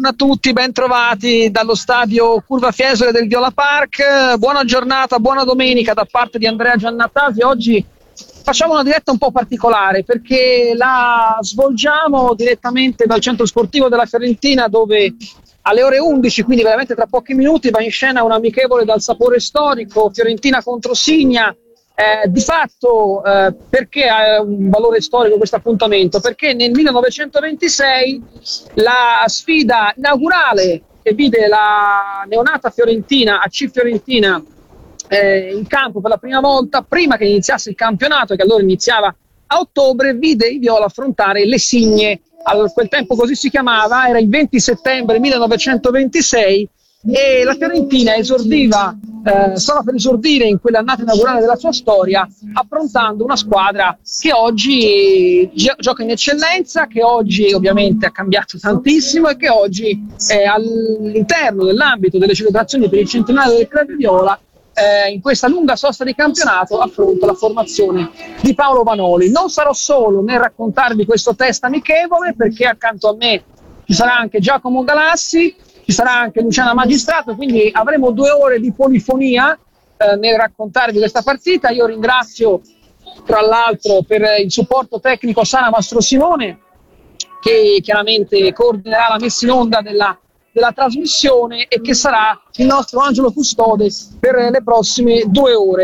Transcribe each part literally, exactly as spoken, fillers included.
a tutti, ben trovati dallo stadio Curva Fiesole del Viola Park. Buona giornata, buona domenica da parte di Andrea Giannatasi. Oggi facciamo una diretta un po' particolare perché la svolgiamo direttamente dal centro sportivo della Fiorentina, dove alle ore undici, quindi veramente tra pochi minuti, va in scena un amichevole dal sapore storico, Fiorentina contro Signa. Eh, di fatto, eh, perché ha un valore storico questo appuntamento? Perché nel millenovecentoventisei la sfida inaugurale che vide la neonata Fiorentina, A C Fiorentina, eh, in campo per la prima volta, prima che iniziasse il campionato, che allora iniziava a ottobre, vide i viola affrontare le Signe. A quel tempo così si chiamava, era il venti settembre millenovecentoventisei e la Fiorentina esordiva, eh, stava per esordire in quell'annata inaugurale della sua storia, affrontando una squadra che oggi gi- gioca in eccellenza, che oggi ovviamente ha cambiato tantissimo e che oggi è all'interno dell'ambito delle celebrazioni per il centenario del Club Viola. Eh, in questa lunga sosta di campionato affronta la formazione di Paolo Vanoli. Non sarò solo nel raccontarvi questo test amichevole, perché accanto a me ci sarà anche Giacomo Galassi, ci sarà anche Luciana Magistrato, quindi avremo due ore di polifonia eh, nel raccontarvi questa partita. Io ringrazio tra l'altro per il supporto tecnico Sara Mastro Simone, che chiaramente coordinerà la messa in onda della della trasmissione e che sarà il nostro angelo custode per le prossime due ore.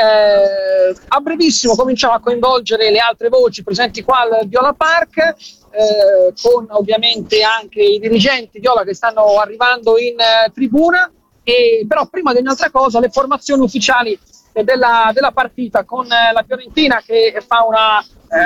Eh, a brevissimo cominciamo a coinvolgere le altre voci presenti qua al Viola Park, eh, con ovviamente anche i dirigenti Viola che stanno arrivando in eh, tribuna, e però prima di ogni altra cosa le formazioni ufficiali della, della partita, con eh, la Fiorentina che fa una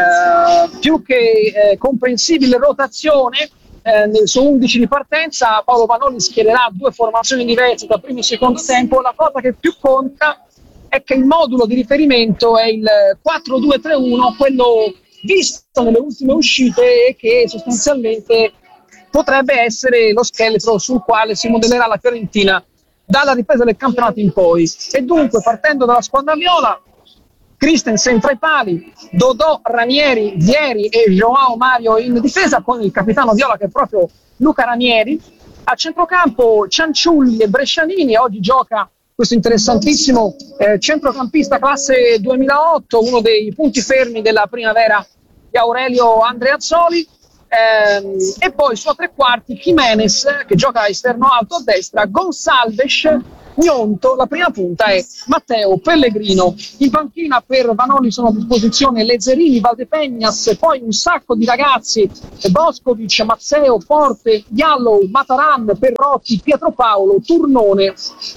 eh, più che eh, comprensibile rotazione. Eh, nel suo undici di partenza Paolo Vanoli schiererà due formazioni diverse tra primo e secondo tempo. La cosa che più conta è che il modulo di riferimento è il quattro due tre uno, quello visto nelle ultime uscite e che sostanzialmente potrebbe essere lo scheletro sul quale si modellerà la Fiorentina dalla ripresa del campionato in poi. E dunque, partendo dalla squadra viola, Christensen tra i pali, Dodò, Ranieri, Vieri e Joao Mario in difesa, con il capitano viola che è proprio Luca Ranieri. A centrocampo Cianciulli e Brescianini. Oggi gioca questo interessantissimo eh, centrocampista classe duemilaotto, uno dei punti fermi della primavera di Aurelio Andreazzoli. Ehm, e poi su a tre quarti Jimenez, che gioca esterno alto a destra, Gonçalves, Gnonto. La prima punta è Matteo Pellegrino. In panchina per Vanoli sono a disposizione Lezzerini, Valdepegnas e poi un sacco di ragazzi: Boskovic, Mazzeo, Forte, Yallow, Mataran, Perrotti, Pietropaolo, Turnone,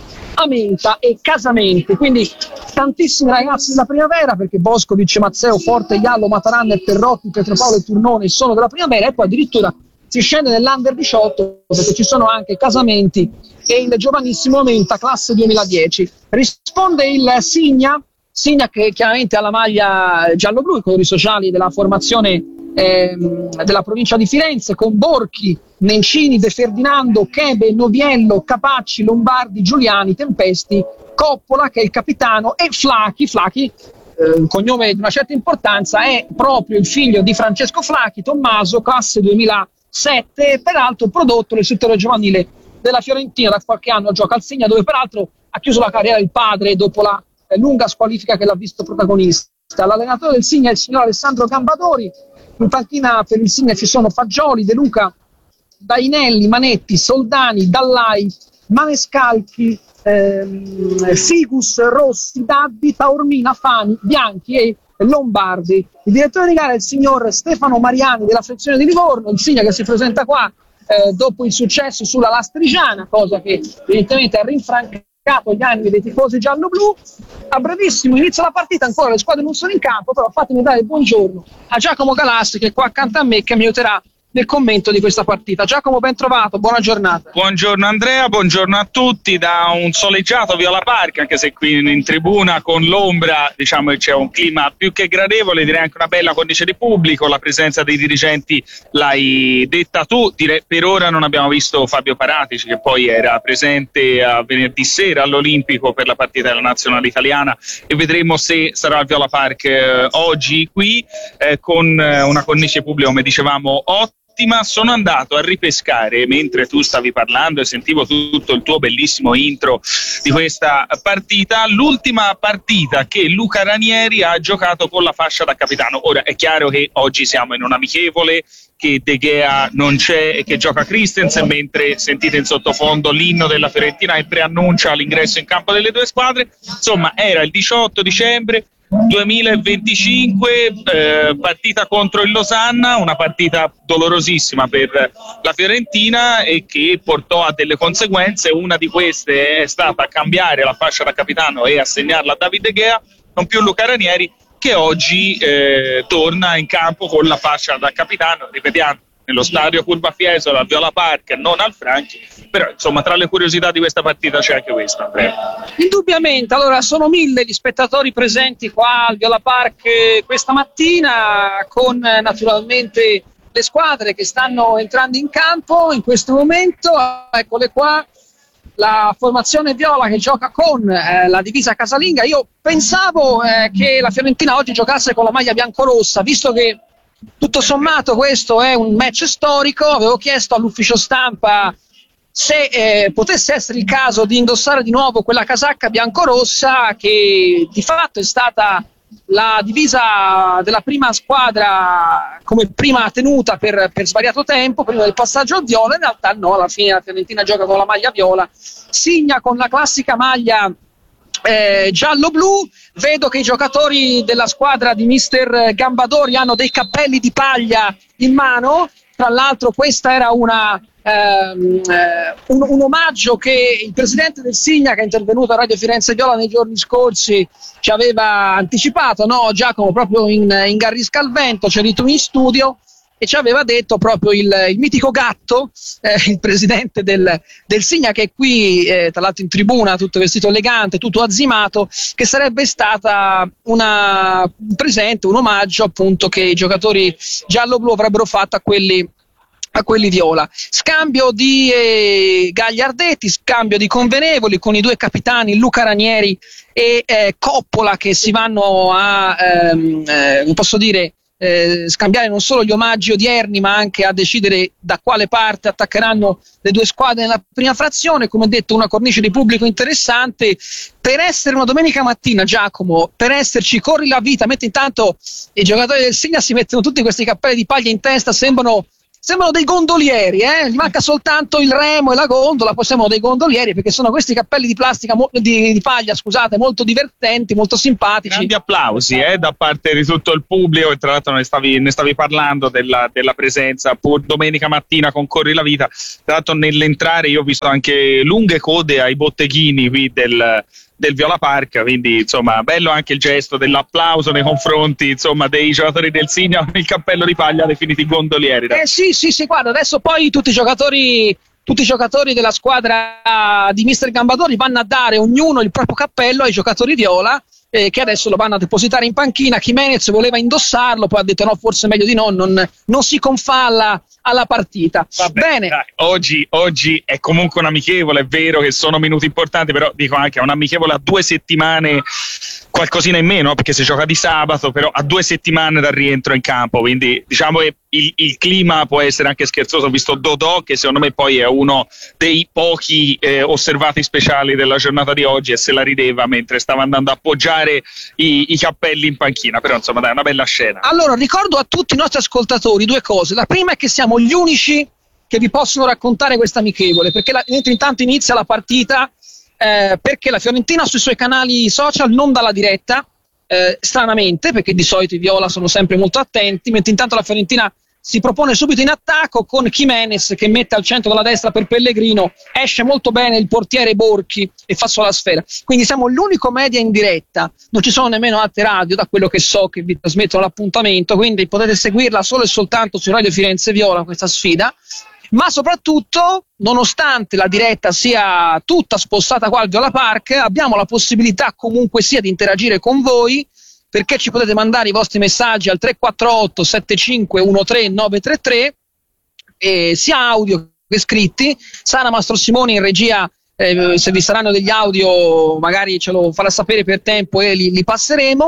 Amenta e Casamente. Quindi tantissimi ragazzi della primavera, perché Boskovic, Mazzeo, Forte, Yallow, Mataran, Perrotti, Pietropaolo e Turnone sono della primavera, e poi addirittura si scende nell'Under diciotto perché ci sono anche Casamenti e il giovanissimo Amenta, classe duemiladieci. Risponde il Signa, Signa che chiaramente ha la maglia giallo-blu, i colori sociali della formazione ehm, della provincia di Firenze, con Borchi, Nencini, De Ferdinando, Chebe, Noviello, Capacci, Lombardi, Giuliani, Tempesti, Coppola che è il capitano, e Flachi, Flachi eh, un cognome di una certa importanza, è proprio il figlio di Francesco Flachi, Tommaso, classe duemilasette, peraltro prodotto nel settore giovanile della Fiorentina. Da qualche anno gioca al Signa, dove peraltro ha chiuso la carriera il padre dopo la eh, lunga squalifica che l'ha visto protagonista. L'allenatore del Signa è il signor Alessandro Gambadori. In panchina per il Signa ci sono Fagioli, De Luca, Dainelli, Manetti, Soldani, Dallai, Manescalchi, ehm, Figus, Rossi, Daddi, Taormina, Fani, Bianchi e Lombardi. Il direttore di gara è il signor Stefano Mariani della sezione di Livorno. Il Signa che si presenta qua eh, dopo il successo sulla Lastrigiana, cosa che evidentemente ha rinfrancato gli animi dei tifosi giallo-blu. A brevissimo inizia la partita, ancora le squadre non sono in campo, però fatemi dare il buongiorno a Giacomo Galassi, che è qua accanto a me, che mi aiuterà nel commento di questa partita. Giacomo, ben trovato, buona giornata. Buongiorno Andrea, buongiorno a tutti da un soleggiato Viola Park, anche se qui in, in tribuna con l'ombra diciamo che c'è un clima più che gradevole, direi anche una bella condizione di pubblico. La presenza dei dirigenti l'hai detta tu, direi, per ora non abbiamo visto Fabio Paratici, che poi era presente a venerdì sera all'Olimpico per la partita della nazionale italiana, e vedremo se sarà al Viola Park eh, oggi qui eh, con eh, una cornice pubblica come dicevamo ottima. l'ultima, sono andato a ripescare, mentre tu stavi parlando e sentivo tutto il tuo bellissimo intro di questa partita, l'ultima partita che Luca Ranieri ha giocato con la fascia da capitano. Ora è chiaro che oggi siamo in un amichevole, che De Gea non c'è e che gioca Christensen, mentre sentite in sottofondo l'inno della Fiorentina e preannuncia l'ingresso in campo delle due squadre. Insomma, era il diciotto dicembre duemilaventicinque, eh, partita contro il Losanna, una partita dolorosissima per la Fiorentina e che portò a delle conseguenze. Una di queste è stata cambiare la fascia da capitano e assegnarla a David De Gea, non più Luca Ranieri, che oggi eh, torna in campo con la fascia da capitano, ripetiamo, nello stadio Curva Fiesole, al Viola Park, non al Franchi. Però insomma, tra le curiosità di questa partita c'è anche questa, Andrea. Indubbiamente, allora sono mille gli spettatori presenti qua al Viola Park questa mattina, con eh, naturalmente le squadre che stanno entrando in campo in questo momento. Eccole qua, la formazione viola che gioca con eh, la divisa casalinga. Io pensavo eh, che la Fiorentina oggi giocasse con la maglia biancorossa, visto che tutto sommato questo è un match storico. Avevo chiesto all'ufficio stampa se eh, potesse essere il caso di indossare di nuovo quella casacca biancorossa, che di fatto è stata la divisa della prima squadra come prima tenuta per, per svariato tempo prima del passaggio al viola. In realtà no, alla fine la Fiorentina gioca con la maglia viola, Signa con la classica maglia eh, giallo-blu. Vedo che i giocatori della squadra di mister Gambadori hanno dei cappelli di paglia in mano. Tra l'altro questa era una ehm, eh, un, un omaggio che il presidente del Signa, che è intervenuto a Radio Firenze Viola nei giorni scorsi, ci aveva anticipato, no? Giacomo, proprio in, in Garrisca al Vento, c'eri tu in studio, e ci aveva detto proprio il, il mitico Gatto, eh, il presidente del, del Signa, che è qui eh, tra l'altro in tribuna, tutto vestito elegante, tutto azzimato, che sarebbe stata una, un presente, un omaggio appunto che i giocatori giallo-blu avrebbero fatto a quelli a quelli viola. Scambio di eh, gagliardetti, scambio di convenevoli con i due capitani Luca Ranieri e eh, Coppola, che si vanno a ehm, eh, posso dire Eh, scambiare non solo gli omaggi odierni, ma anche a decidere da quale parte attaccheranno le due squadre nella prima frazione. Come detto, una cornice di pubblico interessante per essere una domenica mattina, Giacomo, per esserci. Corri la vita, mentre intanto i giocatori del Signa si mettono tutti questi cappelli di paglia in testa, sembrano sembrano dei gondolieri, eh? Gli manca soltanto il remo e la gondola, poi sembrano dei gondolieri, perché sono questi cappelli di plastica, mo- di, di paglia, scusate, molto divertenti, molto simpatici. Grandi applausi eh, da parte di tutto il pubblico, e tra l'altro ne stavi, ne stavi parlando della, della presenza pur domenica mattina con Corri la Vita. Tra l'altro nell'entrare io ho visto anche lunghe code ai botteghini qui del del Viola Park, quindi insomma bello anche il gesto dell'applauso nei confronti insomma dei giocatori del Signa con il cappello di paglia definiti gondolieri. Eh sì sì sì, guarda, adesso poi tutti i giocatori tutti i giocatori della squadra di mister Gambadori vanno a dare ognuno il proprio cappello ai giocatori viola, eh, che adesso lo vanno a depositare in panchina. Jimenez voleva indossarlo, poi ha detto no, forse meglio di no, non, non si confalla alla partita. Vabbè, bene, dai, oggi, oggi è comunque un amichevole, è vero che sono minuti importanti, però dico anche è un amichevole a due settimane, qualcosina in meno, perché si gioca di sabato, però a due settimane dal rientro in campo, quindi diciamo che il, il clima può essere anche scherzoso. Ho visto Dodò, che secondo me poi è uno dei pochi eh, osservati speciali della giornata di oggi, e se la rideva mentre stava andando a appoggiare i, i cappelli in panchina. Però insomma dai, è una bella scena. Allora ricordo a tutti i nostri ascoltatori due cose. La prima è che siamo gli unici che vi possono raccontare questa amichevole, perché la, intanto inizia la partita eh, perché la Fiorentina sui suoi canali social non dà la diretta, eh, stranamente, perché di solito i viola sono sempre molto attenti, mentre intanto la Fiorentina si propone subito in attacco con Jimenez che mette al centro della destra per Pellegrino, esce molto bene il portiere Borchi e fa solo la sfera. Quindi siamo l'unico media in diretta, non ci sono nemmeno altre radio, da quello che so, che vi trasmettono l'appuntamento, quindi potete seguirla solo e soltanto su Radio Firenze Viola questa sfida. Ma soprattutto, nonostante la diretta sia tutta spostata qua al Viola Park, abbiamo la possibilità comunque sia di interagire con voi, perché ci potete mandare i vostri messaggi al tre quattro otto sette cinque uno tre nove tre tre, eh, sia audio che scritti. Sara Mastrosimoni in regia, eh, se vi saranno degli audio magari ce lo farà sapere per tempo e li, li passeremo.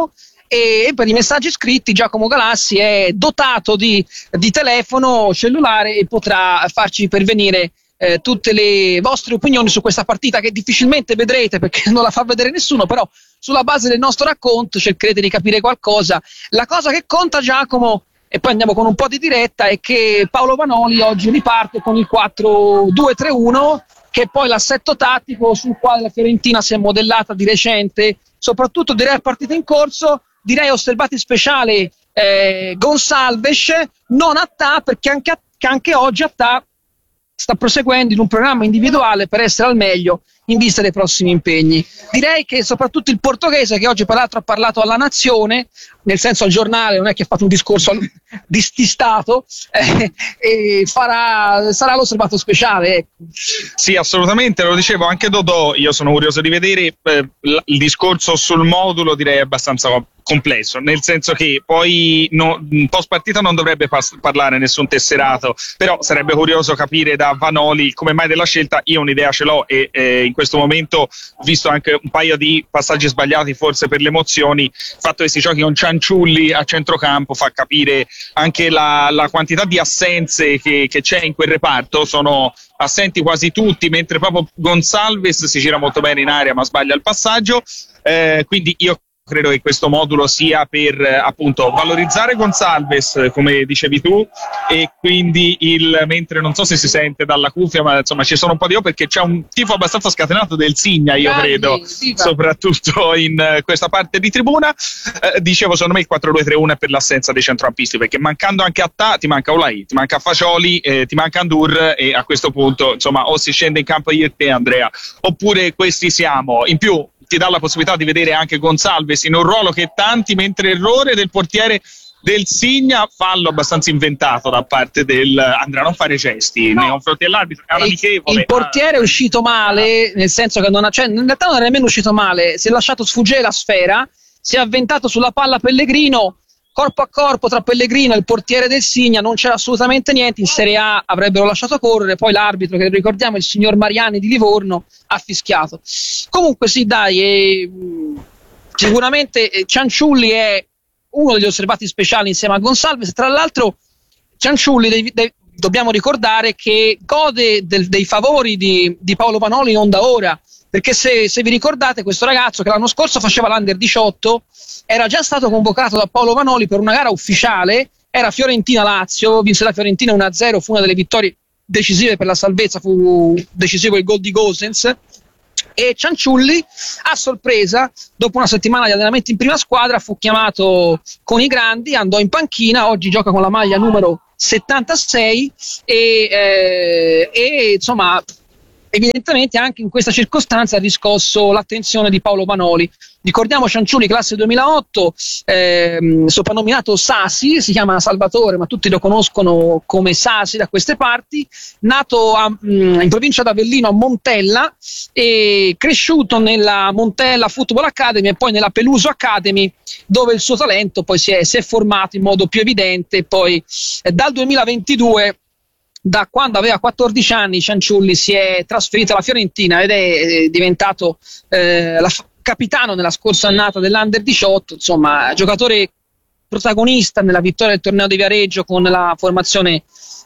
e per i messaggi scritti Giacomo Galassi è dotato di, di telefono cellulare e potrà farci pervenire eh, tutte le vostre opinioni su questa partita, che difficilmente vedrete perché non la fa vedere nessuno, però sulla base del nostro racconto cercherete di capire qualcosa. La cosa che conta, Giacomo, e poi andiamo con un po' di diretta, è che Paolo Vanoli oggi riparte con il quattro due tre uno, che è poi l'assetto tattico sul quale la Fiorentina si è modellata di recente, soprattutto direi a partita in corso. Direi osservati speciale eh, Gonçalves, non Attà, perché anche, a, che anche oggi Attà sta proseguendo in un programma individuale per essere al meglio in vista dei prossimi impegni. Direi che soprattutto il portoghese, che oggi peraltro ha parlato alla Nazione, nel senso al giornale, non è che ha fatto un discorso di, di Stato, eh, e farà, sarà l'osservato speciale. Ecco. Sì, assolutamente, lo dicevo anche Dodò, io sono curioso di vedere eh, il discorso sul modulo, direi abbastanza complesso, nel senso che poi no, post partita non dovrebbe pas- parlare nessun tesserato, però sarebbe curioso capire da Vanoli come mai della scelta. Io un'idea ce l'ho e eh, in questo momento ho visto anche un paio di passaggi sbagliati forse per le emozioni. Il fatto che si giochi con Cianciulli a centrocampo fa capire anche la, la quantità di assenze che, che c'è in quel reparto. Sono assenti quasi tutti, mentre proprio Gonçalves si gira molto bene in area ma sbaglia il passaggio, eh, quindi io credo che questo modulo sia per eh, appunto valorizzare Gonçalves, come dicevi tu, e quindi il mentre non so se si sente dalla cuffia, ma insomma ci sono un po' di io perché c'è un tifo abbastanza scatenato del Signa, io Grandi, credo, sì, soprattutto in uh, questa parte di tribuna. Uh, dicevo, secondo me il quattro due tre uno è per l'assenza dei centrocampisti, perché mancando anche Attà ti manca Olai, ti manca Fagioli, eh, ti manca Ndour, e a questo punto insomma o si scende in campo io e te, Andrea, oppure questi siamo. In più ti dà la possibilità di vedere anche Gonçalves in un ruolo che tanti, mentre errore del portiere del Signa, fallo abbastanza inventato da parte del Andrea, non fare gesti no. nei confronti dell'arbitro, è un amichevole. Il portiere è uscito male, nel senso che non ha, cioè, in realtà non è nemmeno uscito male, si è lasciato sfuggire la sfera, si è avventato sulla palla Pellegrino, corpo a corpo tra Pellegrino e il portiere del Signa, non c'era assolutamente niente. In Serie A avrebbero lasciato correre, poi l'arbitro, che ricordiamo il signor Mariani di Livorno, ha fischiato. Comunque sì, dai, eh, sicuramente Cianciulli è uno degli osservati speciali insieme a Gonçalves. Tra l'altro Cianciulli dei, dei, dobbiamo ricordare che gode del, dei favori di, di Paolo Vanoli non da ora, perché se, se vi ricordate, questo ragazzo che l'anno scorso faceva l'Under diciotto era già stato convocato da Paolo Vanoli per una gara ufficiale, era Fiorentina-Lazio, vinse la Fiorentina uno a zero, fu una delle vittorie decisive per la salvezza, fu decisivo il gol di Gosens, e Cianciulli a sorpresa, dopo una settimana di allenamenti in prima squadra, fu chiamato con i grandi, andò in panchina, oggi gioca con la maglia numero settantasei e, eh, e insomma evidentemente anche in questa circostanza ha riscosso l'attenzione di Paolo Vanoli. Ricordiamo Cianciulli, classe duemilaotto, ehm, soprannominato Sasi, si chiama Salvatore ma tutti lo conoscono come Sasi da queste parti, nato a, mh, in provincia d'Avellino a Montella e cresciuto nella Montella Football Academy e poi nella Peluso Academy, dove il suo talento poi si è, si è formato in modo più evidente. Poi eh, dal duemilaventidue, da quando aveva quattordici anni, Cianciulli si è trasferito alla Fiorentina ed è diventato eh, la, capitano nella scorsa annata dell'Under diciotto, insomma giocatore protagonista nella vittoria del torneo di Viareggio con la formazione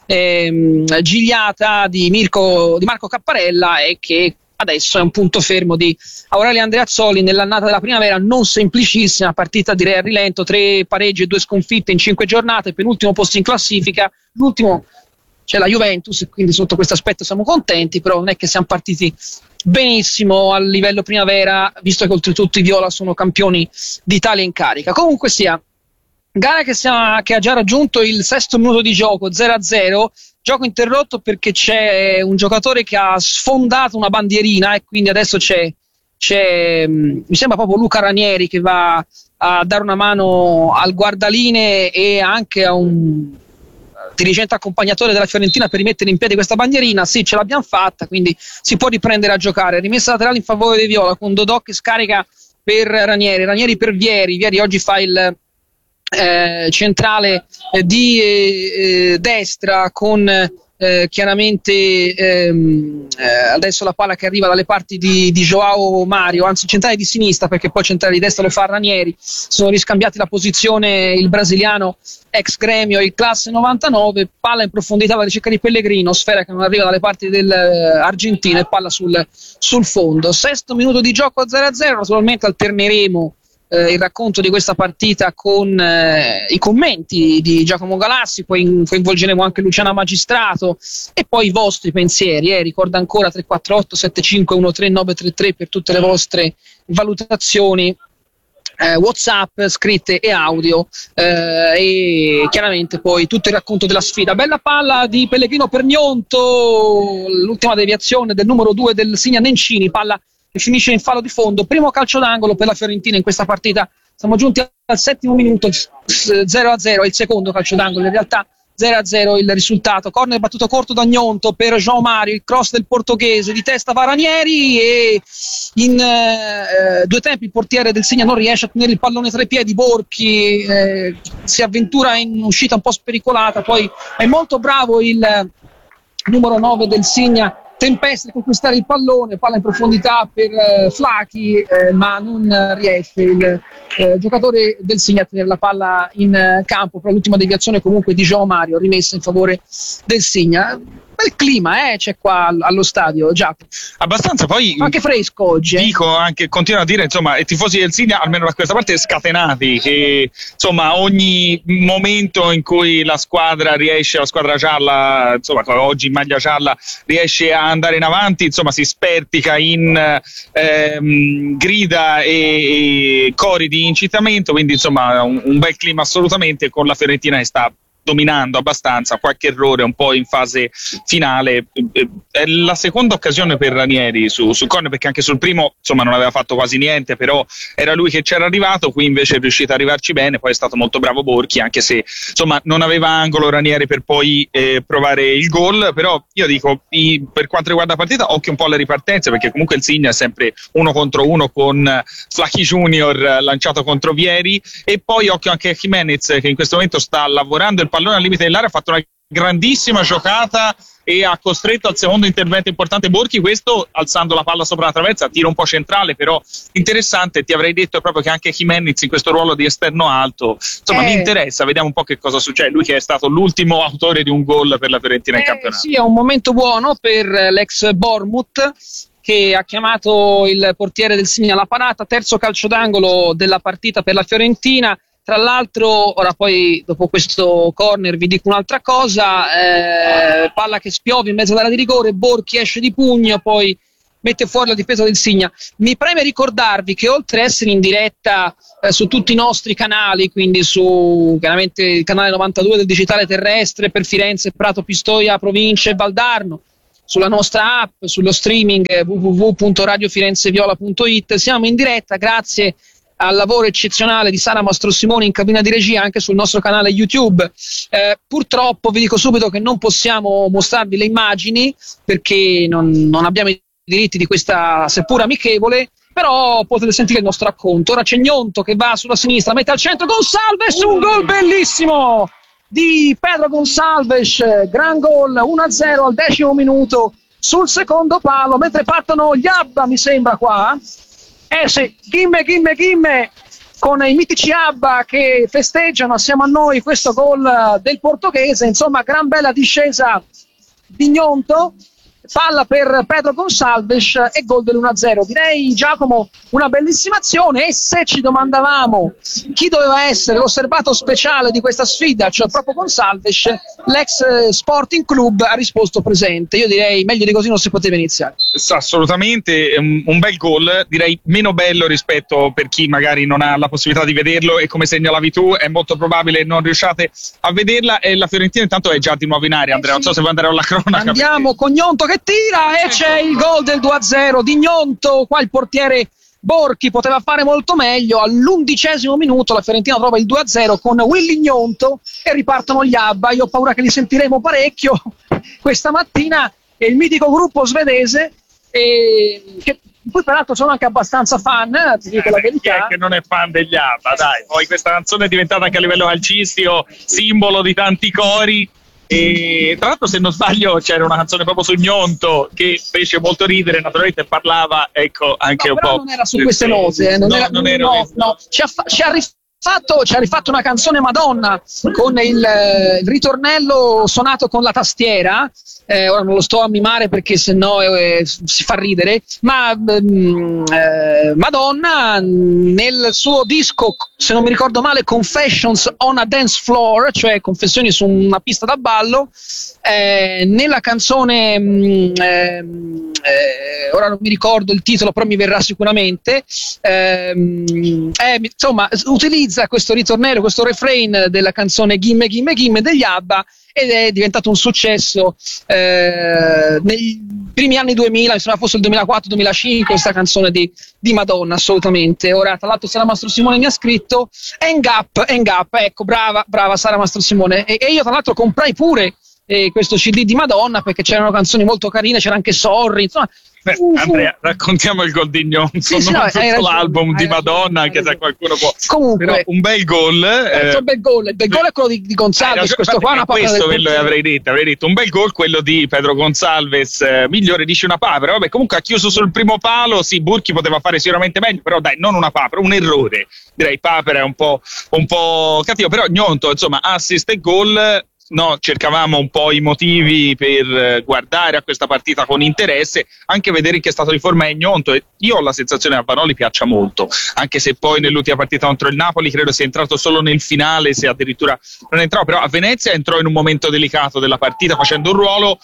eh, gigliata di, Mirko, di Marco Capparella, e che adesso è un punto fermo di Aurelio Andreazzoli nell'annata della primavera non semplicissima, partita direi a rilento, tre pareggi e due sconfitte in cinque giornate, penultimo posto in classifica, l'ultimo c'è la Juventus, quindi sotto questo aspetto siamo contenti, però non è che siamo partiti benissimo a livello primavera, visto che oltretutto i Viola sono campioni d'Italia in carica. Comunque sia, gara che, sia, che ha già raggiunto il sesto minuto di gioco, zero a zero, gioco interrotto perché c'è un giocatore che ha sfondato una bandierina e quindi adesso c'è, c'è mi sembra proprio Luca Ranieri che va a dare una mano al guardaline e anche a un dirigente accompagnatore della Fiorentina per rimettere in piedi questa bandierina. Sì, ce l'abbiamo fatta, quindi si può riprendere a giocare. Rimessa laterale in favore dei Viola con Dodò che scarica per Ranieri, Ranieri per Vieri, Vieri oggi fa il eh, centrale eh, di eh, destra con eh, Eh, chiaramente ehm, eh, adesso la palla che arriva dalle parti di, di Joao Mario, anzi centrale di sinistra, perché poi centrale di destra lo fa Ranieri. Sono riscambiati la posizione il brasiliano ex Gremio e il classe novantanove, palla in profondità alla ricerca di Pellegrino, sfera che non arriva dalle parti dell'Argentina e palla sul, sul fondo. Sesto minuto di gioco a zero a zero, naturalmente alterneremo Eh, il racconto di questa partita con eh, i commenti di Giacomo Galassi, poi coinvolgeremo anche Luciana Magistrato e poi i vostri pensieri. Eh. Ricorda ancora tre quattro otto sette cinque uno tre nove tre tre per tutte le vostre valutazioni, eh, WhatsApp, scritte e audio, eh, e chiaramente poi tutto il racconto della sfida. Bella palla di Pellegrino per Gnonto, l'ultima deviazione del numero due del Signa Nencini, palla che finisce in fallo di fondo. Primo calcio d'angolo per la Fiorentina in questa partita, siamo giunti al settimo minuto, zero a zero, è il secondo calcio d'angolo, in realtà zero a zero il risultato. Corner battuto corto da Gnonto per João Mario, il cross del portoghese, di testa va Ranieri e in eh, due tempi il portiere del Signa non riesce a tenere il pallone tra i piedi. Borchi eh, si avventura in uscita un po' spericolata, poi è molto bravo il eh, numero nove del Signa, tempesta a conquistare il pallone, palla in profondità per eh, Flachi, eh, ma non eh, riesce il eh, giocatore del Signa a tenere la palla in eh, campo, però l'ultima deviazione comunque di João Mario rimessa in favore del Signa. Bel clima eh, c'è qua allo stadio, Giacomo. Abbastanza, poi anche fresco oggi. Eh. Dico, anche continuo a dire, insomma, i tifosi del Signa, almeno da questa parte, scatenati, che insomma ogni momento in cui la squadra riesce, la squadra gialla, insomma oggi in maglia gialla, riesce a andare in avanti, insomma si spertica in ehm, grida e, e cori di incitamento, quindi insomma un, un bel clima assolutamente, con la Fiorentina che sta dominando abbastanza, qualche errore un po' in fase finale. È la seconda occasione per Ranieri su, su corner, perché anche sul primo insomma non aveva fatto quasi niente, però era lui che c'era arrivato, qui invece è riuscito ad arrivarci bene. Poi è stato molto bravo Borchi, anche se insomma non aveva angolo Ranieri per poi eh, provare il gol. Però io dico, i, per quanto riguarda la partita, occhio un po' alle ripartenze, perché comunque il Signa è sempre uno contro uno con Flachi Junior lanciato contro Vieri, e poi occhio anche a Jimenez, che in questo momento sta lavorando il pallone al limite dell'area, ha fatto una grandissima giocata e ha costretto al secondo intervento importante Borchi, questo alzando la palla sopra la traversa, tiro un po' centrale però interessante. Ti avrei detto proprio che anche Jimenez in questo ruolo di esterno alto, insomma eh. mi interessa, vediamo un po' che cosa succede. Lui che è stato l'ultimo autore di un gol per la Fiorentina eh, in campionato. Sì, è un momento buono per l'ex Bournemouth, che ha chiamato il portiere del Signa alla parata. Terzo calcio d'angolo della partita per la Fiorentina. Tra l'altro, ora poi dopo questo corner vi dico un'altra cosa, eh, palla che spiove in mezzo all'area di rigore, Borchi esce di pugno, poi mette fuori la difesa del Signa. Mi preme ricordarvi che oltre a essere in diretta eh, su tutti i nostri canali, quindi su chiaramente il canale novantadue del digitale terrestre per Firenze, Prato, Pistoia, Province e Valdarno, sulla nostra app, sullo streaming w w w punto radio firenzeviola punto i t, siamo in diretta grazie al lavoro eccezionale di Sara Mastrosimoni in cabina di regia, anche sul nostro canale YouTube. Eh, purtroppo vi dico subito che non possiamo mostrarvi le immagini perché non, non abbiamo i diritti di questa seppur amichevole, però potete sentire il nostro racconto. Ora c'è Gnonto che va sulla sinistra, mette al centro Gonçalves, un gol bellissimo di Pedro Gonçalves, gran gol, uno a zero al decimo minuto sul secondo palo, mentre partono gli Abba, mi sembra qua. Eh sì, Gimme, Gimme, Gimme, con i mitici Abba che festeggiano assieme a noi questo gol del portoghese. Insomma, gran bella discesa di Gnonto, palla per Pedro Gonçalves e gol dell'uno a zero. Direi, Giacomo, una bellissima azione. E se ci domandavamo chi doveva essere l'osservato speciale di questa sfida, cioè proprio Gonçalves, l'ex Sporting Club ha risposto presente. Io direi meglio di così non si poteva iniziare. Assolutamente, un, un bel gol, direi meno bello rispetto per chi magari non ha la possibilità di vederlo, e come segnalavi tu è molto probabile non riusciate a vederla. E la Fiorentina intanto è già di nuovo in aria, Andrea, non so se vuoi andare alla cronaca. Andiamo perché... con Gnonto che tira e c'è il gol del due a zero di Gnonto. Qua il portiere Borchi poteva fare molto meglio. All'undicesimo minuto la Fiorentina trova il due a zero con Willy Gnonto e ripartono gli Abba. Io ho paura che li sentiremo parecchio questa mattina. È il mitico gruppo svedese, e che poi peraltro sono anche abbastanza fan, ti dico la verità. Chi è che non è fan degli Abba, dai. Poi questa canzone è diventata anche a livello calcistico simbolo di tanti cori. E tra l'altro, se non sbaglio, c'era una canzone proprio su Gnonto che fece molto ridere, naturalmente parlava, ecco, anche no, un però po'. non era su queste note, eh, non no, era, non era no, no. Ci ha, fa- ci ha rifatto, ci ha rifatto una canzone Madonna con il, eh, il ritornello suonato con la tastiera. Eh, ora non lo sto a mimare perché sennò eh, si fa ridere, ma mm, eh, Madonna nel suo disco, se non mi ricordo male, Confessions on a Dance Floor, cioè confessioni su una pista da ballo, eh, nella canzone mm, eh, eh, ora non mi ricordo il titolo, però mi verrà sicuramente, eh, eh, insomma utilizza questo ritornello, questo refrain della canzone Gimme Gimme Gimme degli ABBA, ed è diventato un successo eh, nei primi anni duemila, mi sembra fosse il duemilaquattro duemilacinque, questa canzone di, di Madonna, assolutamente. Ora, tra l'altro, Sara Mastro Simone mi ha scritto Hang Up, Hang Up, ecco, brava, brava Sara Mastro Simone. E, e io, tra l'altro, comprai pure eh, questo C D di Madonna, perché c'erano canzoni molto carine, c'era anche Sorry, insomma. Beh, Andrea, raccontiamo il gol di Gnonto, sì, sì, non no, tutto ragione, l'album di Madonna, anche se qualcuno può. Comunque, però un bel gol. Eh, un bel gol, il bel gol è quello di, di Gonzalez, eh, questo qua è una papera questo del quello avrei detto, avrei detto un bel gol, quello di Pedro Gonçalves, eh, migliore dice una papera. Vabbè, comunque ha chiuso sul primo palo, sì, Burchi poteva fare sicuramente meglio, però dai, non una papera, un errore. Direi papera è un po', un po' cattivo, però Gnonto, insomma, assist e gol. No, cercavamo un po' i motivi per guardare a questa partita con interesse, anche vedere in che stato di forma è Gnonto. E io ho la sensazione che a Vanoli piaccia molto, anche se poi nell'ultima partita contro il Napoli credo sia entrato solo nel finale, se addirittura non entrò, però a Venezia entrò in un momento delicato della partita facendo un ruolo,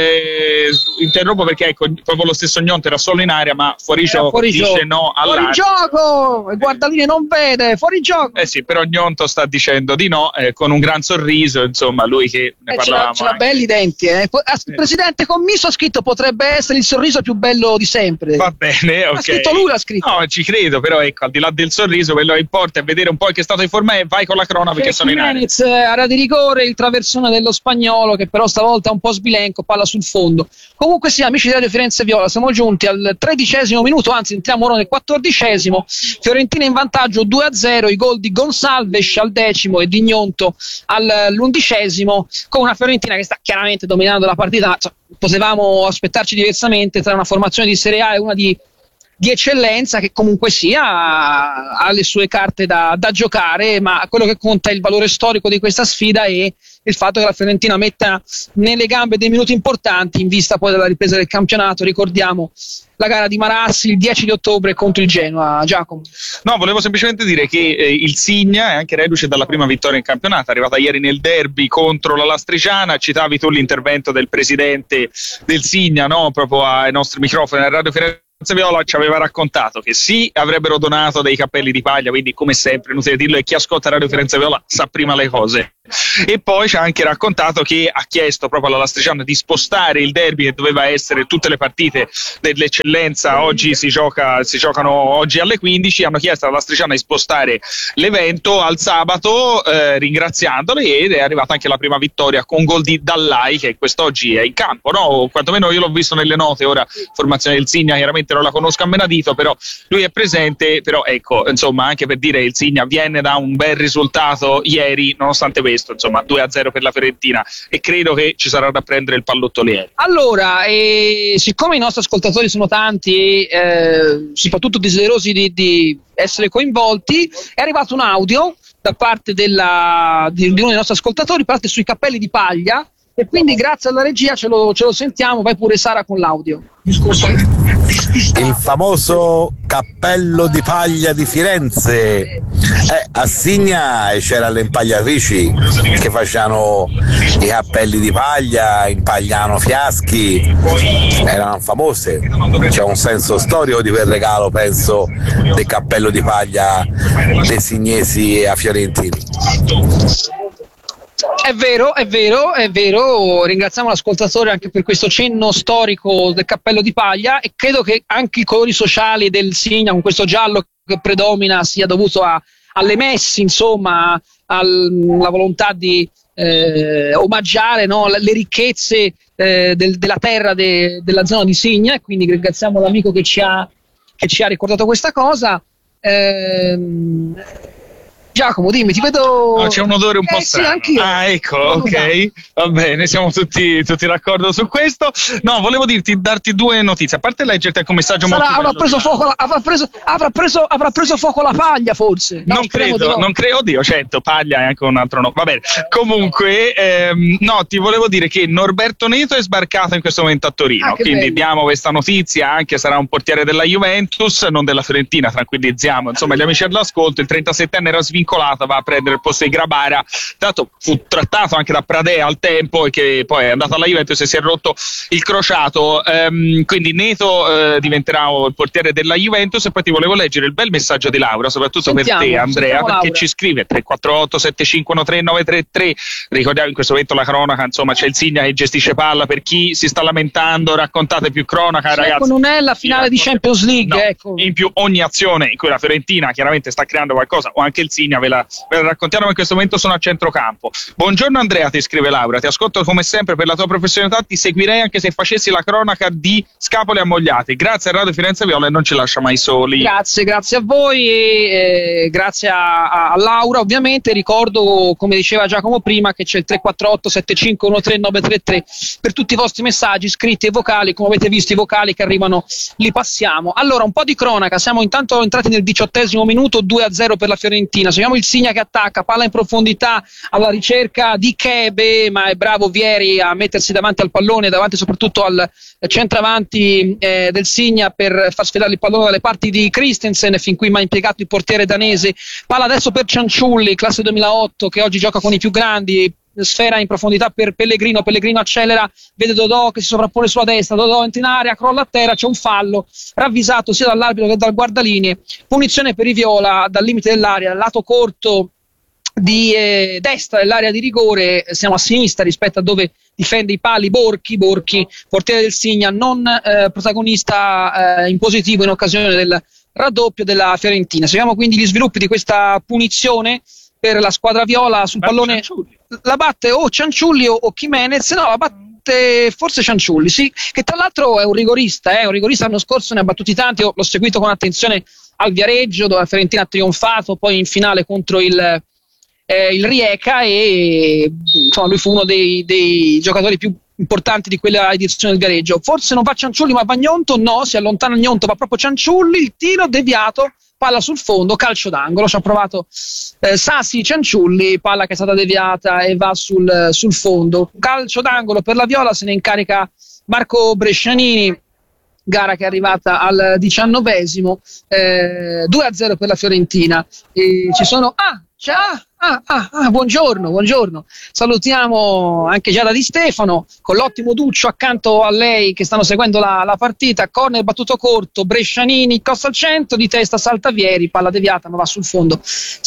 eh, interrompo perché ecco, proprio lo stesso Gnonto era solo in area, ma fuori gioco dice no all'area. Fuori gioco, il guardalini non vede, fuori gioco. Eh sì, però Gnonto sta dicendo di no, eh, con un gran sorriso, insomma, lui che ne eh, parlavamo. Ce l'ha belli denti, eh. Il presidente Commisso ha scritto potrebbe essere il sorriso più bello di sempre. Va bene, ok. Ha scritto lui, l'ha scritto. No, ci credo, però ecco, al di là del sorriso, quello che importa è vedere un po' che stato di forma e vai con la crona perché sono in area. Area di rigore, il traversone dello Spagnolo che però stavolta è un po' sbilenco, palla sul fondo. Comunque sì, amici di Radio Firenze Viola, siamo giunti al tredicesimo minuto, anzi entriamo ora nel quattordicesimo. Fiorentina in vantaggio due a zero, i gol di Gonçalves al decimo e di Gnonto all'undicesimo, con una Fiorentina che sta chiaramente dominando la partita. Cioè, potevamo aspettarci diversamente tra una formazione di Serie A e una di, di eccellenza, che comunque sia ha le sue carte da, da giocare, ma quello che conta è il valore storico di questa sfida e il fatto che la Fiorentina metta nelle gambe dei minuti importanti in vista poi della ripresa del campionato. Ricordiamo la gara di Marassi il dieci di ottobre contro il Genoa. Giacomo. No, volevo semplicemente dire che eh, il Signa è anche reduce dalla prima vittoria in campionato, è arrivata ieri nel derby contro la Lastriciana. Citavi tu l'intervento del presidente del Signa, no? Proprio ai nostri microfoni a Radio Firenze Viola ci aveva raccontato che sì, avrebbero donato dei cappelli di paglia, quindi come sempre inutile dirlo, e chi ascolta Radio Firenze Viola sa prima le cose. E poi ci ha anche raccontato che ha chiesto proprio alla Lastriciana di spostare il derby, che doveva essere tutte le partite dell'eccellenza, oggi si gioca si giocano oggi alle quindici, hanno chiesto alla Lastriciana di spostare l'evento al sabato, eh, ringraziandole, ed è arrivata anche la prima vittoria con gol di Dallai, che quest'oggi è in campo, no? O quantomeno io l'ho visto nelle note. Ora formazione del Signa chiaramente non la conosco a menadito, però lui è presente. Però ecco, insomma, anche per dire, il Signa viene da un bel risultato ieri, nonostante questo, insomma, due a zero per la Fiorentina, e credo che ci sarà da prendere il pallottoliere. Allora, eh, siccome i nostri ascoltatori sono tanti e eh, soprattutto desiderosi di, di essere coinvolti, è arrivato un audio da parte della, di, di uno dei nostri ascoltatori, parte sui cappelli di paglia, e quindi grazie alla regia ce lo, ce lo sentiamo. Vai pure Sara con l'audio. Il famoso cappello di paglia di Firenze, eh, a Signa c'erano le impagliatrici che facevano i cappelli di paglia, impagliano fiaschi, erano famose. C'è un senso storico di quel regalo, penso, del cappello di paglia dei signesi a fiorentini. È vero, è vero, è vero. Ringraziamo l'ascoltatore anche per questo cenno storico del cappello di paglia, e credo che anche i colori sociali del Signa, con questo giallo che predomina, sia dovuto a, alle messi, insomma, alla volontà di eh, omaggiare, no, le ricchezze eh, del, della terra de, della zona di Signa, e quindi ringraziamo l'amico che ci ha, che ci ha ricordato questa cosa. Ehm, Giacomo, dimmi, ti vedo. No, c'è un odore un eh, po' sì, strano. anch'io. Ah, ecco, ok, va bene, siamo tutti, tutti d'accordo su questo. No, volevo dirti, darti due notizie. A parte leggerti anche un messaggio Sarà, molto avrà bello preso di- fuoco la, avrà, preso, avrà, preso, avrà preso fuoco la paglia, forse. No, non speriamo credo, di no. non credo, oddio, certo, paglia è anche un altro no. Va bene. Comunque, ehm, no, ti volevo dire che Norberto Neto è sbarcato in questo momento a Torino, Ah, che quindi bello. diamo questa notizia, anche sarà un portiere della Juventus, non della Fiorentina, tranquillizziamo. Insomma, gli amici all'ascolto, il trentasettenne era svincolato, va a prendere il posto di Grabara. Tanto fu trattato anche da Pradea al tempo e che poi è andato alla Juventus e si è rotto il crociato. Ehm, quindi Neto eh, diventerà il portiere della Juventus. E poi ti volevo leggere il bel messaggio di Laura, soprattutto Sentiamo, per te, Andrea, sentiamo perché Laura. ci scrive tre quattro otto sette cinque uno tre nove tre tre. Ricordiamo in questo momento la cronaca, insomma, c'è il Signa che gestisce palla. Per chi si sta lamentando, raccontate più cronaca, Sì, ragazzi. ecco, non è la finale di Champions League, No, ecco. in più ogni azione in cui la Fiorentina chiaramente sta creando qualcosa, o anche il Signa, ve la, ve la raccontiamo. In questo momento sono a centrocampo. Buongiorno Andrea, ti scrive Laura, ti ascolto come sempre per la tua professionalità, ti seguirei anche se facessi la cronaca di Scapoli Ammogliati. Grazie a Radio Firenze Viola e non ci lascia mai soli. Grazie, grazie a voi e eh, grazie a, a Laura ovviamente. Ricordo, come diceva Giacomo prima, che c'è il tre quattro otto sette cinque uno tre nove tre tre per tutti i vostri messaggi scritti e vocali. Come avete visto, i vocali che arrivano li passiamo. Allora, un po' di cronaca, siamo intanto entrati nel diciottesimo minuto, due a zero per la Fiorentina. Seguiamo il Signa che attacca, palla in profondità alla ricerca di Chebe, ma è bravo Vieri a mettersi davanti al pallone, davanti soprattutto al centravanti eh, del Signa, per far sfidare il pallone dalle parti di Christensen, fin qui mai impiegato il portiere danese. Palla adesso per Cianciulli, classe duemilaotto, che oggi gioca con i più grandi. Sfera in profondità per Pellegrino, Pellegrino accelera, vede Dodò che si sovrappone sulla destra, Dodò entra in area, crolla a terra, c'è un fallo ravvisato sia dall'arbitro che dal guardalinee, punizione per i viola dal limite dell'area, lato corto di eh, destra dell'area di rigore, siamo a sinistra rispetto a dove difende i pali Borchi, Borchi portiere del Signa, non eh, protagonista eh, in positivo in occasione del raddoppio della Fiorentina. Seguiamo quindi gli sviluppi di questa punizione per la squadra viola sul Batte pallone. Cianciulli. La batte o Cianciulli o, o Jimenez, no, la batte forse Cianciulli, sì, che tra l'altro è un rigorista, eh, un rigorista. L'anno scorso ne ha battuti tanti, io l'ho seguito con attenzione al Viareggio, dove la Fiorentina ha trionfato poi in finale contro il, eh, il Rijeka, e insomma lui fu uno dei, dei giocatori più importanti di quella edizione del Viareggio. Forse non va Cianciulli ma va Gnonto, no, si allontana Gnonto, va proprio Cianciulli, il tiro deviato, palla sul fondo, calcio d'angolo. Ci ha provato eh, Sassi Cianciulli, palla che è stata deviata e va sul, sul fondo. Calcio d'angolo per la Viola, se ne incarica Marco Brescianini. Gara che è arrivata al diciannovesimo, eh, due a zero per la Fiorentina. E ci sono ah, ciao, ah, ah, ah, buongiorno, buongiorno. Salutiamo anche Giada Di Stefano con l'ottimo Duccio accanto a lei che stanno seguendo la, la partita. Corner battuto corto, Brescianini costa al centro, di testa salta Vieri, palla deviata ma va sul fondo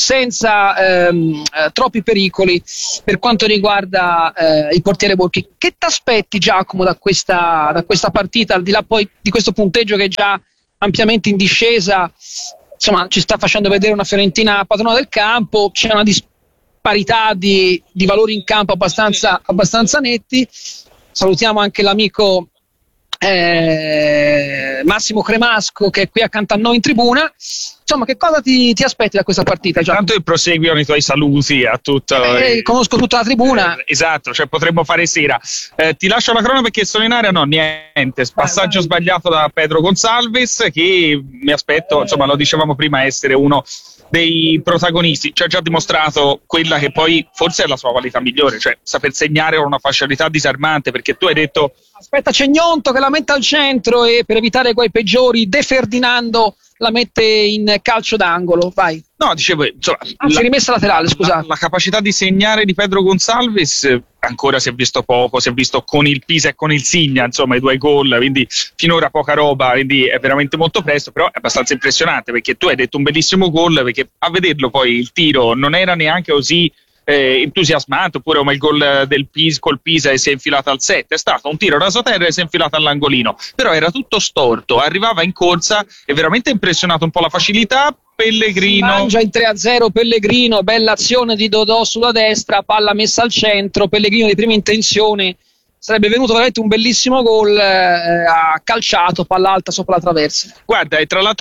senza ehm, eh, troppi pericoli per quanto riguarda eh, il portiere Borchi. Che ti aspetti, Giacomo, da questa, da questa partita, al di là poi di questo punteggio che è già ampiamente in discesa? Insomma, ci sta facendo vedere una Fiorentina padrona del campo, c'è una disparità di, di valori in campo abbastanza, abbastanza netti. Salutiamo anche l'amico eh, Massimo Cremasco che è qui accanto a noi in tribuna. Insomma, che cosa ti, ti aspetti da questa partita, Giacomo? Tanto che proseguono i tuoi saluti a tutto. Eh, eh, conosco tutta la tribuna. eh, esatto, cioè potremmo fare sera. Eh, ti lascio la cronaca perché sono in area. No, niente. Passaggio vai. sbagliato da Pedro Gonçalves, che mi aspetto, insomma, lo dicevamo prima, essere uno dei protagonisti. Ci ha già dimostrato quella che poi forse è la sua qualità migliore, cioè saper segnare con una facilità disarmante, perché tu hai detto Aspetta, c'è Gnonto che la mette al centro e per evitare guai peggiori De Ferdinando la mette in calcio d'angolo. Vai. no, dicevo, insomma, Anzi, la- rimessa laterale, scusate. La, la capacità di segnare di Pedro Gonçalves eh, ancora si è visto poco, si è visto con il Pisa e con il Signa, insomma i due gol, quindi finora poca roba, quindi è veramente molto presto, però è abbastanza impressionante perché tu hai detto un bellissimo gol, perché a vederlo poi il tiro non era neanche così eh, entusiasmante, oppure come il gol del Pisa col Pisa e si è infilata al set, è stato un tiro rasoterra e si è infilata all'angolino, però era tutto storto, arrivava in corsa e veramente impressionato un po' la facilità. Pellegrino Mangia il tre a zero Pellegrino, bella azione di Dodò sulla destra, palla messa al centro, Pellegrino di prima intenzione, sarebbe venuto veramente un bellissimo gol, eh, ha calciato, palla alta sopra la traversa. Guarda, e tra l'altro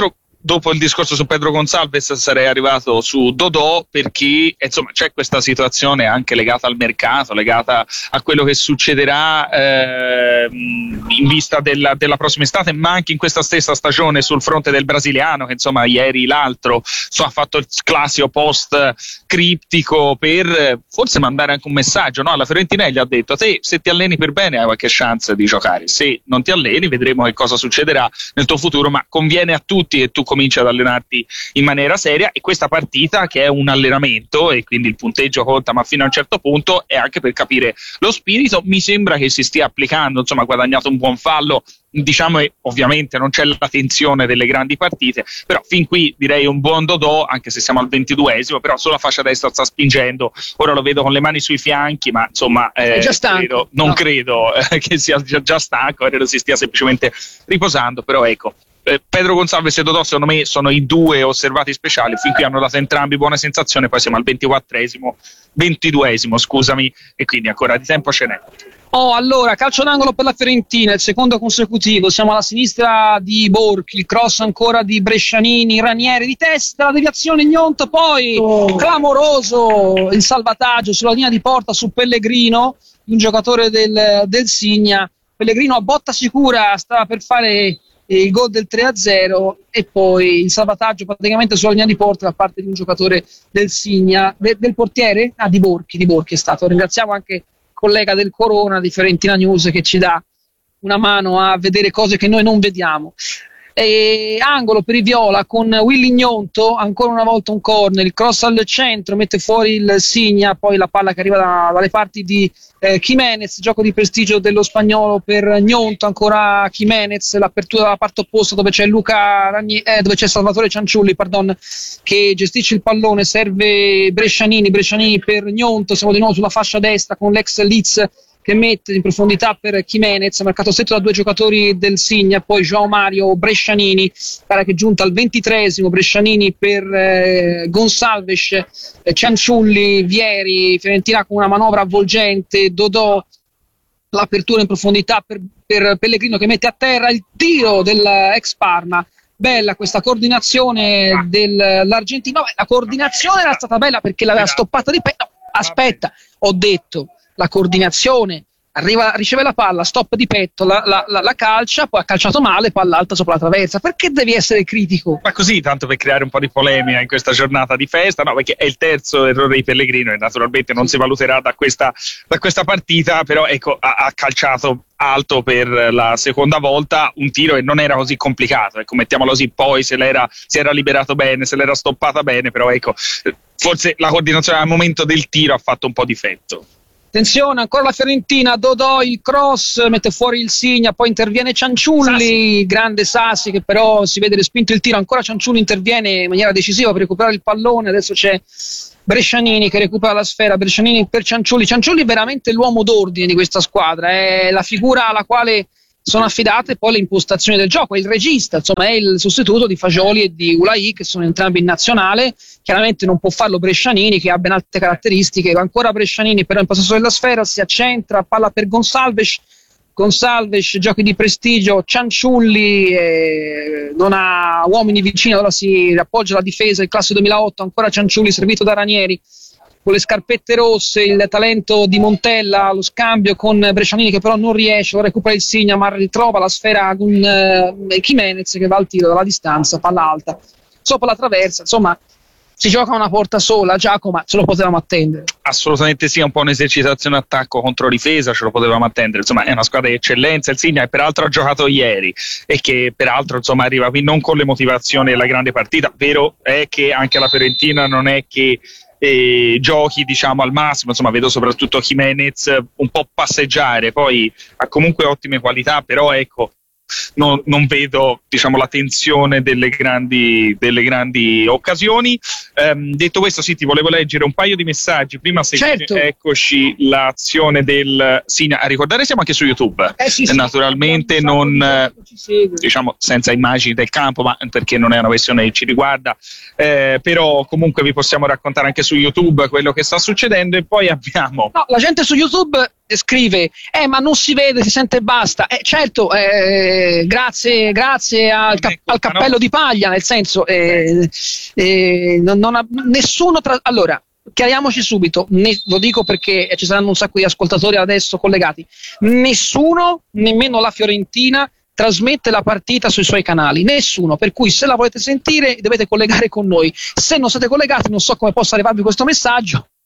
dopo il discorso su Pedro Gonçalves sarei arrivato su Dodò, perché insomma c'è questa situazione anche legata al mercato, legata a quello che succederà eh, in vista della, della prossima estate, ma anche in questa stessa stagione sul fronte del brasiliano, che insomma ieri l'altro so, ha fatto il classico post criptico per forse mandare anche un messaggio, no? Alla Fiorentina gli ha detto: te se ti alleni per bene hai qualche chance di giocare, se non ti alleni vedremo che cosa succederà nel tuo futuro, ma conviene a tutti che tu cominci ad allenarti in maniera seria. E questa partita, che è un allenamento e quindi il punteggio conta ma fino a un certo punto, è anche per capire lo spirito. Mi sembra che si stia applicando, insomma ha guadagnato un buon fallo, diciamo, e ovviamente non c'è la tensione delle grandi partite, però fin qui direi un buon Dodò, anche se siamo al ventiduesimo, però sulla fascia destra sta spingendo, ora lo vedo con le mani sui fianchi, ma insomma eh, è già stanco. Credo, non no. credo eh, che sia già, già stanco, credo si stia semplicemente riposando, però ecco, eh, Pedro Gonçalves e Dodò secondo me sono i due osservati speciali, fin qui hanno dato entrambi buone sensazioni, poi siamo al ventiquattresimo, ventiduesimo scusami, e quindi ancora di tempo ce n'è. Oh, allora, calcio d'angolo per la Fiorentina, il secondo consecutivo, siamo alla sinistra di Borchi, il cross ancora di Brescianini, Ranieri di testa, la deviazione Gnonto, poi oh. clamoroso il salvataggio sulla linea di porta su Pellegrino, un giocatore del, del Signa. Pellegrino a botta sicura stava per fare il gol del tre a zero e poi il salvataggio praticamente sulla linea di porta da parte di un giocatore del Signa, de, del portiere? Ah, di Borchi, di Borchi è stato. Ringraziamo anche collega del Corona di Fiorentina News che ci dà una mano a vedere cose che noi non vediamo. E angolo per i viola con Willy Gnonto, ancora una volta un corner, il cross al centro, mette fuori il Signa, poi la palla che arriva da, dalle parti di eh, Jimenez, gioco di prestigio dello spagnolo per Gnonto, ancora Jimenez, l'apertura dalla parte opposta dove c'è Luca Ragni- eh, dove c'è Salvatore Cianciulli, pardon, che gestisce il pallone, serve Brescianini, Brescianini per Gnonto, siamo di nuovo sulla fascia destra con l'ex Leeds che mette in profondità per Jimenez, marcato stretto da due giocatori del Signa, poi João Mario, Brescianini, pare che è giunta al ventitreesimo, Brescianini per eh, Gonçalves, eh, Cianciulli, Vieri, Fiorentina con una manovra avvolgente, Dodò, l'apertura in profondità per, per Pellegrino che mette a terra, il tiro dell'ex Parma. Bella questa coordinazione dell'argentino, la coordinazione era stata bella perché l'aveva stoppata di petto, no, aspetta, ho detto la coordinazione, arriva, riceve la palla, stop di petto, la, la, la, la calcia, poi ha calciato male, palla alta sopra la traversa. Perché devi essere critico? Ma così, tanto per creare un po' di polemica in questa giornata di festa, no, perché è il terzo errore di Pellegrino e naturalmente non si valuterà da questa, da questa partita, però ecco, ha, ha calciato alto per la seconda volta un tiro e non era così complicato, ecco, mettiamolo così, poi se l'era, si era liberato bene, se l'era stoppata bene, però ecco, forse la coordinazione al momento del tiro ha fatto un po' difetto. Attenzione, ancora la Fiorentina, Dodò, il cross, mette fuori il Signa, poi interviene Cianciulli, Sassi. Grande Sassi che però si vede respinto il tiro, ancora Cianciulli interviene in maniera decisiva per recuperare il pallone, adesso c'è Brescianini che recupera la sfera, Brescianini per Cianciulli, Cianciulli è veramente l'uomo d'ordine di questa squadra, è la figura alla quale sono affidate poi le impostazioni del gioco, è il regista, insomma è il sostituto di Fagioli e di Ulai che sono entrambi in nazionale, chiaramente non può farlo Brescianini che ha ben alte caratteristiche, ancora Brescianini però in possesso della sfera, si accentra, palla per Gonçalves, Gonçalves, giochi di prestigio, Cianciulli eh, non ha uomini vicini, allora si appoggia alla difesa, il classe duemilaotto, ancora Cianciulli servito da Ranieri, con le scarpette rosse, il talento di Montella, lo scambio con Brescianini che però non riesce, lo recupera il Signa, ma ritrova la sfera con eh, Jimenez che va al tiro dalla distanza, palla alta, sopra la traversa, insomma si gioca a una porta sola, Giacomo, ce lo potevamo attendere. Assolutamente sì, è un po' un'esercitazione attacco contro difesa, ce lo potevamo attendere, insomma è una squadra di eccellenza, il Signa e peraltro ha giocato ieri e che peraltro insomma arriva qui non con le motivazioni della grande partita, vero è che anche la Fiorentina non è che E giochi diciamo al massimo, insomma vedo soprattutto Jimenez un po' passeggiare, poi ha comunque ottime qualità, però ecco non, non vedo diciamo la tensione delle grandi, delle grandi occasioni. Um, detto questo sì, ti volevo leggere un paio di messaggi prima, se certo. Eccoci l'azione del Signa, a ricordare siamo anche su YouTube eh sì, sì, naturalmente sì, non diciamo senza immagini del campo, ma perché non è una questione che ci riguarda, eh, però comunque vi possiamo raccontare anche su YouTube quello che sta succedendo. E poi abbiamo no, la gente su YouTube scrive eh ma non si vede, si sente e basta. Eh, certo, eh, grazie grazie al, cap- al cappello di paglia, nel senso eh, eh, non, non ha, nessuno tra- allora chiariamoci subito, ne- lo dico perché ci saranno un sacco di ascoltatori adesso collegati, nessuno, nemmeno la Fiorentina, trasmette la partita sui suoi canali, nessuno, per cui se la volete sentire dovete collegare con noi, se non siete collegati non so come possa arrivarvi questo messaggio,